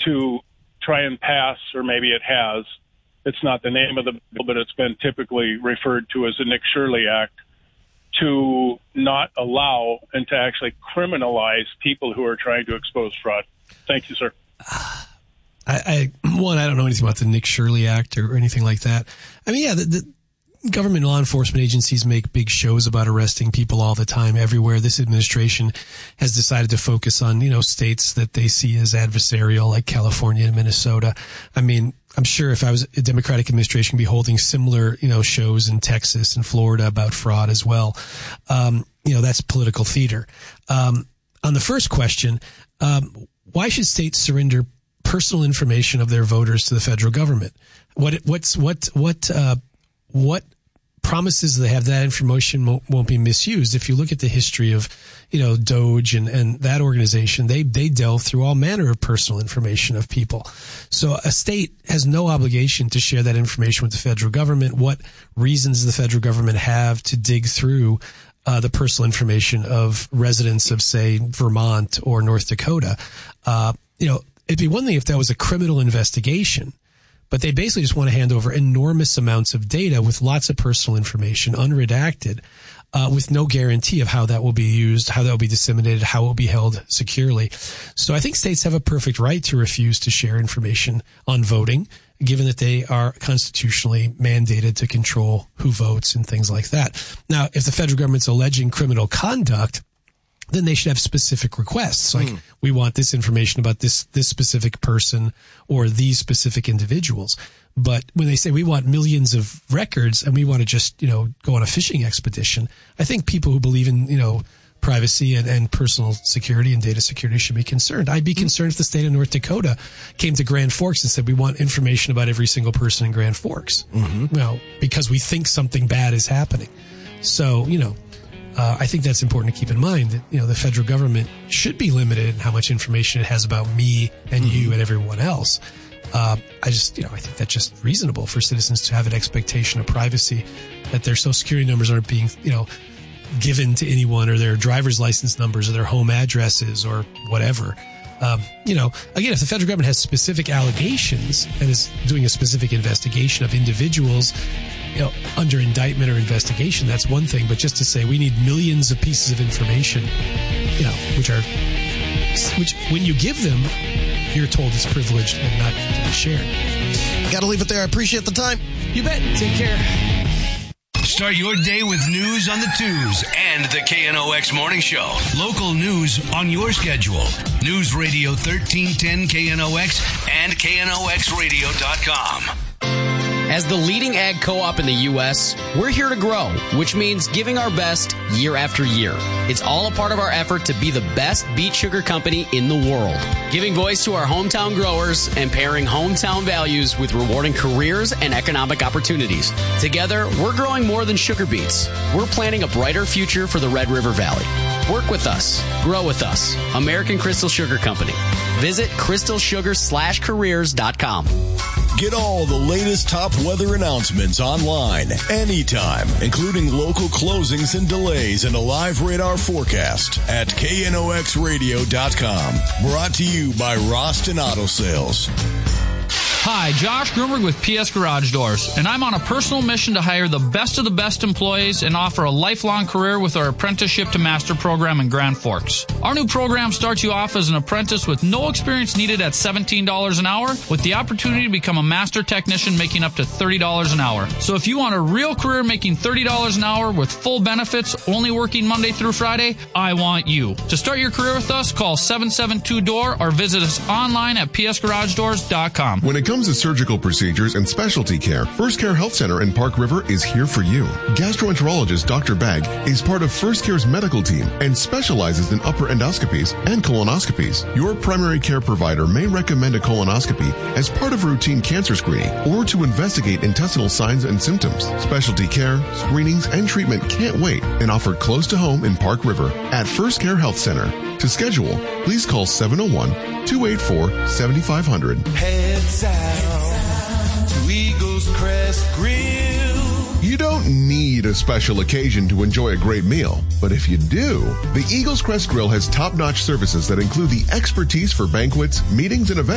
to try and pass, or maybe it has, it's not the name of the bill, but it's been typically referred to as the Nick Shirley Act, to not allow and to actually criminalize people who are trying to expose fraud. Thank you, sir. I don't know anything about the Nick Shirley Act or anything like that. I mean, yeah, the government law enforcement agencies make big shows about arresting people all the time everywhere. This administration has decided to focus on, states that they see as adversarial, like California and Minnesota. I mean, I'm sure if I was a Democratic administration, I'd be holding similar, shows in Texas and Florida about fraud as well. That's political theater. On the first question, why should states surrender personal information of their voters to the federal government? What promises they have that information won't be misused? If you look at the history of, DOJ and that organization, they delve through all manner of personal information of people. So a state has no obligation to share that information with the federal government. What reasons does the federal government have to dig through the personal information of residents of, say, Vermont or North Dakota? It'd be one thing if that was a criminal investigation, but they basically just want to hand over enormous amounts of data with lots of personal information, unredacted, with no guarantee of how that will be used, how that will be disseminated, how it will be held securely. So I think states have a perfect right to refuse to share information on voting, given that they are constitutionally mandated to control who votes and things like that. Now, if the federal government's alleging criminal conduct, then they should have specific requests. Like, we want this information about this specific person or these specific individuals. But when they say we want millions of records and we want to just, go on a fishing expedition, I think people who believe in, privacy and personal security and data security should be concerned. I'd be concerned if the state of North Dakota came to Grand Forks and said, we want information about every single person in Grand Forks. Because we think something bad is happening. So, I think that's important to keep in mind that, the federal government should be limited in how much information it has about me and you and everyone else. I think that's just reasonable for citizens to have an expectation of privacy, that their social security numbers aren't being, given to anyone, or their driver's license numbers or their home addresses or whatever. Again, if the federal government has specific allegations and is doing a specific investigation of individuals, under indictment or investigation, that's one thing. But just to say we need millions of pieces of information, which when you give them, you're told is privileged and not to be shared. Got to leave it there. I appreciate the time. You bet. Take care. Start your day with news on the twos and the KNOX Morning Show. Local news on your schedule. News Radio 1310 KNOX and KNOXradio.com. As the leading ag co-op in the U.S., we're here to grow, which means giving our best year after year. It's all a part of our effort to be the best beet sugar company in the world, giving voice to our hometown growers and pairing hometown values with rewarding careers and economic opportunities. Together, we're growing more than sugar beets. We're planting a brighter future for the Red River Valley. Work with us. Grow with us. American Crystal Sugar Company. Visit crystalsugar/careers.com. Get all the latest top weather announcements online, anytime, including local closings and delays and a live radar forecast at KNOXradio.com. Brought to you by Roston Auto Sales. Hi, Josh Grumberg with PS Garage Doors, and I'm on a personal mission to hire the best of the best employees and offer a lifelong career with our Apprenticeship to Master program in Grand Forks. Our new program starts you off as an apprentice with no experience needed at $17 an hour, with the opportunity to become a master technician making up to $30 an hour. So if you want a real career making $30 an hour with full benefits, only working Monday through Friday, I want you. To start your career with us, call 772-DOOR or visit us online at psgaragedoors.com. When it comes to surgical procedures and specialty care, First Care Health Center in Park River is here for you. Gastroenterologist Dr. Bagg is part of First Care's medical team and specializes in upper endoscopies and colonoscopies. Your primary care provider may recommend a colonoscopy as part of routine cancer screening or to investigate intestinal signs and symptoms. Specialty care, screenings, and treatment can't wait and offered close to home in Park River at First Care Health Center. To schedule, please call 701-284-7500. Heads out to Eagles Crest Grill. You don't need a special occasion to enjoy a great meal, but if you do, the Eagles Crest Grill has top-notch services that include the expertise for banquets, meetings, and events.